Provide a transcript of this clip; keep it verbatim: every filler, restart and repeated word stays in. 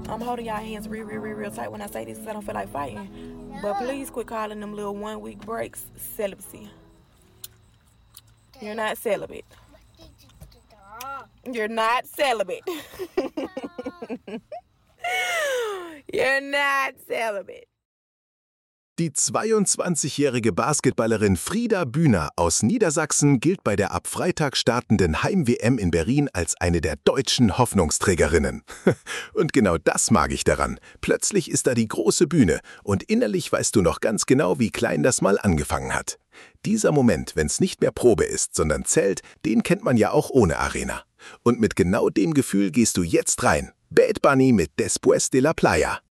I'm holding y'all hands real, real, real, real tight when I say this because I don't feel like fighting. But please quit calling them little one-week breaks celibacy. You're not celibate. You're not celibate. You're not celibate. Die zweiundzwanzigjährige Basketballerin Frida Bühner aus Niedersachsen gilt bei der ab Freitag startenden Heim-W M in Berlin als eine der deutschen Hoffnungsträgerinnen. Und genau das mag ich daran. Plötzlich ist da die große Bühne und innerlich weißt du noch ganz genau, wie klein das mal angefangen hat. Dieser Moment, wenn es nicht mehr Probe ist, sondern zählt, den kennt man ja auch ohne Arena. Und mit genau dem Gefühl gehst du jetzt rein. Bad Bunny mit Después de la Playa.